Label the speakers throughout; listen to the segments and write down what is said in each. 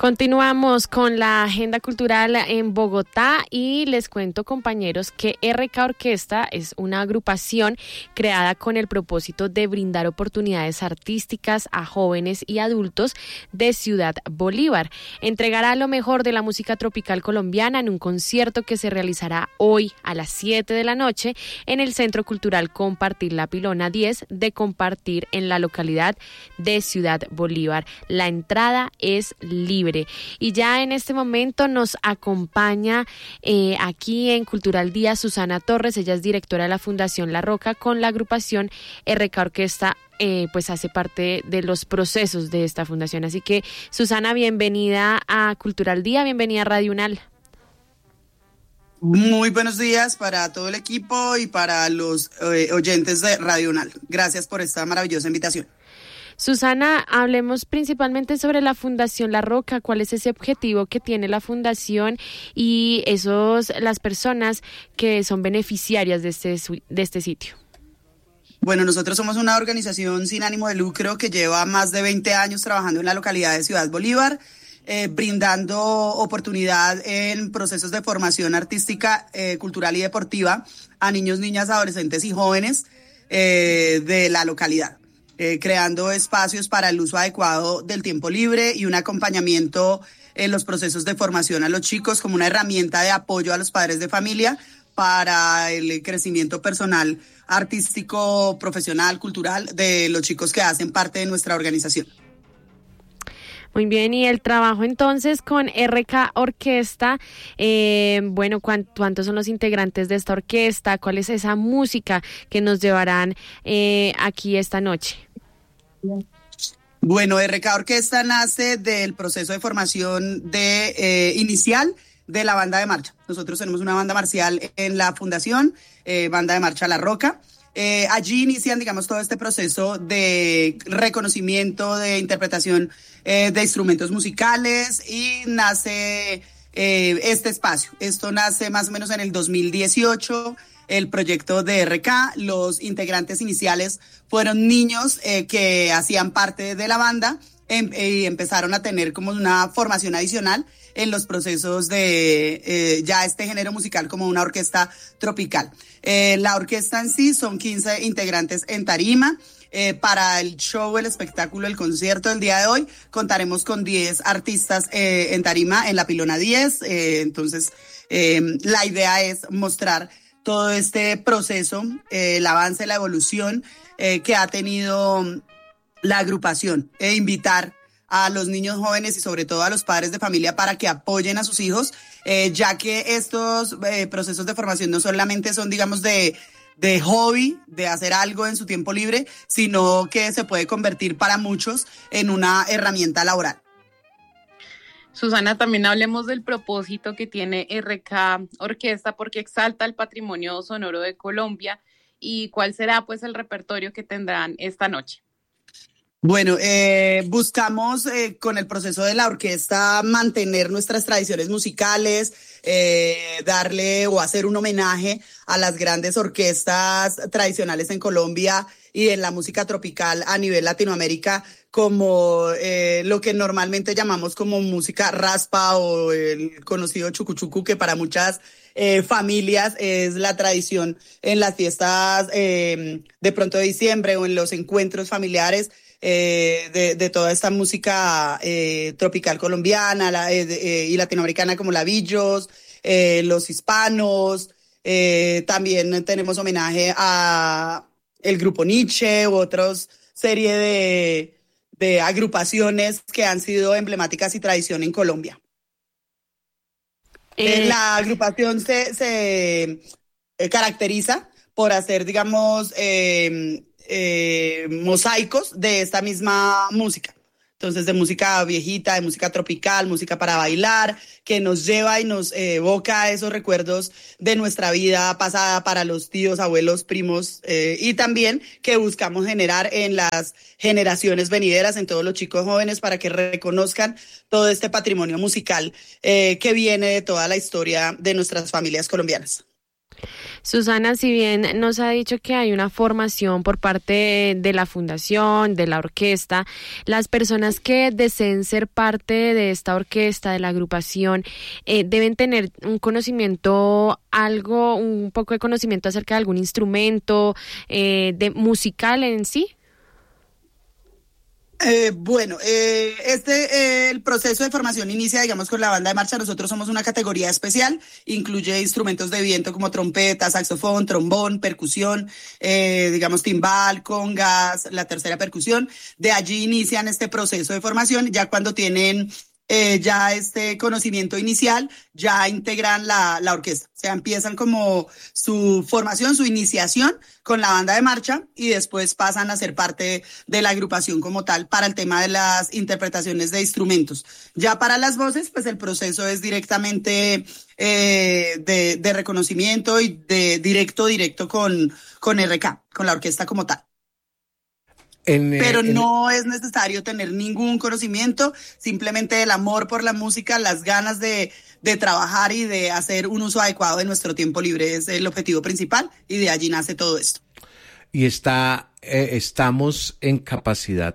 Speaker 1: Continuamos con la agenda cultural en Bogotá y les cuento, compañeros, que RK Orquesta es una agrupación creada con el propósito de brindar oportunidades artísticas a jóvenes y adultos de Ciudad Bolívar. Entregará lo mejor de la música tropical colombiana en un concierto que se realizará hoy a las 7 de la noche en el Centro Cultural Compartir La Pilona 10 de Compartir en la localidad de Ciudad Bolívar. La entrada es libre. Y ya en este momento nos acompaña aquí en Cultural Día Susana Torres. Ella es directora de la Fundación La Roca. Con la agrupación RK Orquesta pues hace parte de los procesos de esta fundación. Así que, Susana, bienvenida a Cultural Día, bienvenida a Radio UNAL.
Speaker 2: Muy buenos días para todo el equipo y para los oyentes de Radio UNAL. Gracias por esta maravillosa invitación.
Speaker 1: Susana, hablemos principalmente sobre la Fundación La Roca. ¿Cuál es ese objetivo que tiene la fundación y las personas que son beneficiarias de este sitio?
Speaker 2: Bueno, nosotros somos una organización sin ánimo de lucro que lleva más de 20 años trabajando en la localidad de Ciudad Bolívar, brindando oportunidad en procesos de formación artística, cultural y deportiva a niños, niñas, adolescentes y jóvenes de la localidad. Creando espacios para el uso adecuado del tiempo libre y un acompañamiento en los procesos de formación a los chicos como una herramienta de apoyo a los padres de familia para el crecimiento personal, artístico, profesional, cultural de los chicos que hacen parte de nuestra organización.
Speaker 1: Muy bien, y el trabajo entonces con RK Orquesta, bueno, ¿cuántos son los integrantes de esta orquesta? ¿Cuál es esa música que nos llevarán aquí esta noche?
Speaker 2: Bueno, RK Orquesta nace del proceso de formación inicial de la banda de marcha. Nosotros tenemos una banda marcial en la fundación, banda de marcha La Roca. Allí inician, digamos, todo este proceso de reconocimiento, de interpretación de instrumentos musicales y nace este espacio. Esto nace más o menos en el 2018, el proyecto de RK. Los integrantes iniciales fueron niños que hacían parte de la banda y empezaron a tener como una formación adicional en los procesos de ya este género musical como una orquesta tropical. La orquesta en sí son 15 integrantes en tarima. Para el show, el espectáculo, el concierto del día de hoy, contaremos con 10 artistas en tarima en la Pilona 10. Entonces, la idea es mostrar todo este proceso, el avance, la evolución que ha tenido la agrupación e invitar a los niños jóvenes y sobre todo a los padres de familia para que apoyen a sus hijos, ya que estos procesos de formación no solamente son, digamos, de hobby, de hacer algo en su tiempo libre, sino que se puede convertir para muchos en una herramienta laboral.
Speaker 3: Susana, también hablemos del propósito que tiene RK Orquesta, porque exalta el patrimonio sonoro de Colombia, y cuál será pues el repertorio que tendrán esta noche.
Speaker 2: Bueno, buscamos con el proceso de la orquesta mantener nuestras tradiciones musicales, darle o hacer un homenaje a las grandes orquestas tradicionales en Colombia y en la música tropical a nivel Latinoamérica, como lo que normalmente llamamos como música raspa o el conocido chucuchucu, que para muchas familias es la tradición en las fiestas de pronto de diciembre o en los encuentros familiares. De toda esta música tropical colombiana y latinoamericana como la Villos, los hispanos. También tenemos homenaje a el grupo Nietzsche u otras serie de agrupaciones que han sido emblemáticas y tradición en Colombia. La agrupación se caracteriza por hacer, digamos, mosaicos de esta misma música. Entonces, de música viejita, de música tropical, música para bailar, que nos lleva y nos evoca esos recuerdos de nuestra vida pasada para los tíos, abuelos, primos, y también que buscamos generar en las generaciones venideras, en todos los chicos jóvenes, para que reconozcan todo este patrimonio musical que viene de toda la historia de nuestras familias colombianas.
Speaker 1: Susana, si bien nos ha dicho que hay una formación por parte de la fundación, de la orquesta, las personas que deseen ser parte de esta orquesta, de la agrupación, deben tener un conocimiento, un poco de conocimiento acerca de algún instrumento de musical en sí.
Speaker 2: El proceso de formación inicia, digamos, con la banda de marcha. Nosotros somos una categoría especial, incluye instrumentos de viento como trompeta, saxofón, trombón, percusión, digamos, timbal, congas, la tercera percusión. De allí inician este proceso de formación, ya cuando tienen ya este conocimiento inicial, ya integran la orquesta. O sea, empiezan como su formación, su iniciación con la banda de marcha y después pasan a ser parte de la agrupación como tal para el tema de las interpretaciones de instrumentos. Ya para las voces, pues el proceso es directamente de reconocimiento y de directo con RK, con la orquesta como tal. Pero no es necesario tener ningún conocimiento, simplemente el amor por la música, las ganas de trabajar y de hacer un uso adecuado de nuestro tiempo libre es el objetivo principal y de allí nace todo esto.
Speaker 4: Y estamos en capacidad,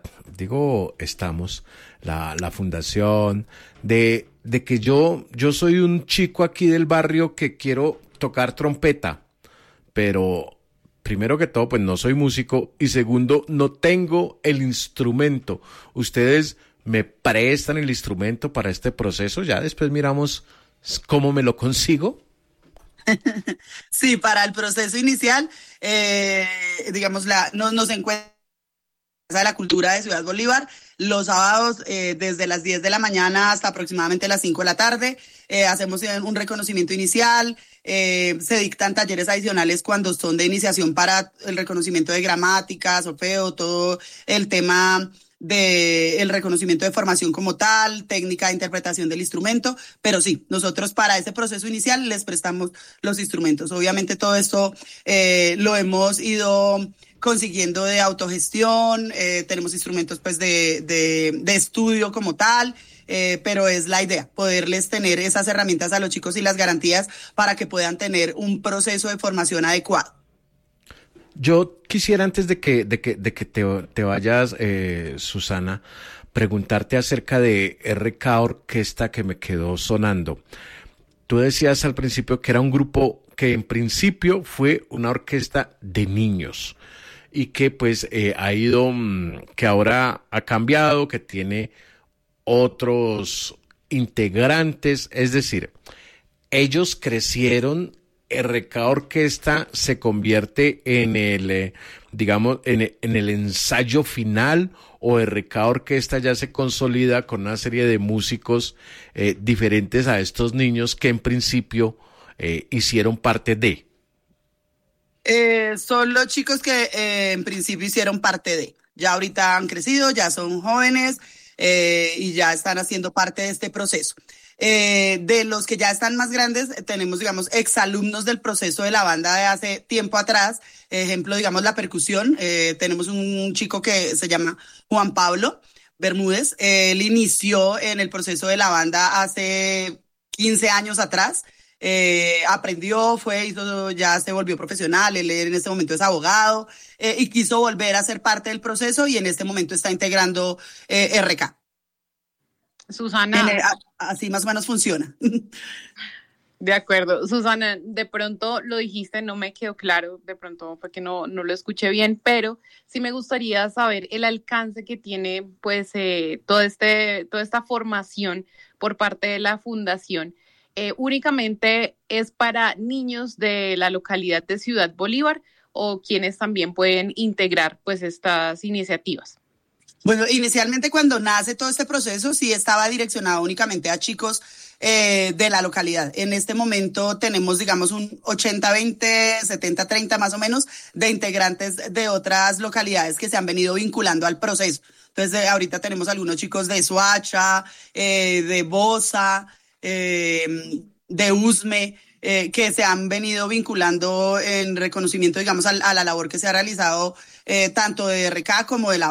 Speaker 4: la fundación, de que yo soy un chico aquí del barrio que quiero tocar trompeta, pero primero que todo, pues no soy músico y segundo, no tengo el instrumento. ¿Ustedes me prestan el instrumento para este proceso? Ya después miramos cómo me lo consigo.
Speaker 2: Sí, para el proceso inicial, nos encuentra de la Cultura de Ciudad Bolívar los sábados desde las 10 de la mañana hasta aproximadamente las 5 de la tarde. Hacemos un reconocimiento inicial, se dictan talleres adicionales cuando son de iniciación para el reconocimiento de gramática, solfeo, todo el tema del reconocimiento de formación como tal, técnica de interpretación del instrumento, pero sí, nosotros para ese proceso inicial les prestamos los instrumentos. Obviamente todo esto lo hemos ido consiguiendo de autogestión, tenemos instrumentos pues de estudio como tal, pero es la idea, poderles tener esas herramientas a los chicos y las garantías para que puedan tener un proceso de formación adecuado.
Speaker 4: Yo quisiera, antes de que te vayas, Susana, preguntarte acerca de RK Orquesta, que me quedó sonando. Tú decías al principio que era un grupo que en principio fue una orquesta de niños y que pues ha ido, que ahora ha cambiado, que tiene otros integrantes, es decir, ellos crecieron. RK Orquesta se convierte en el, en el ensayo final, o RK Orquesta ya se consolida con una serie de músicos diferentes a estos niños que en principio hicieron parte de.
Speaker 2: Son los chicos que en principio hicieron parte de. Ya ahorita han crecido, ya son jóvenes y ya están haciendo parte de este proceso. De los que ya están más grandes, tenemos, digamos, exalumnos del proceso de la banda de hace tiempo atrás. Ejemplo, digamos, la percusión. Tenemos un chico que se llama Juan Pablo Bermúdez. Él inició en el proceso de la banda hace 15 años atrás. Aprendió, ya se volvió profesional. Él en este momento es abogado y quiso volver a ser parte del proceso y en este momento está integrando RK.
Speaker 3: Susana.
Speaker 2: Así más o menos funciona.
Speaker 3: De acuerdo. Susana, de pronto lo dijiste, no me quedó claro, de pronto fue que no lo escuché bien, pero sí me gustaría saber el alcance que tiene pues toda esta formación por parte de la fundación. ¿Únicamente es para niños de la localidad de Ciudad Bolívar o quienes también pueden integrar pues estas iniciativas?
Speaker 2: Bueno, inicialmente cuando nace todo este proceso sí estaba direccionado únicamente a chicos de la localidad. En este momento tenemos, digamos, un 80-20, 70-30 más o menos de integrantes de otras localidades que se han venido vinculando al proceso. Entonces, ahorita tenemos algunos chicos de Soacha, de Bosa, de Usme, que se han venido vinculando en reconocimiento, digamos, a la labor que se ha realizado tanto de RK como de la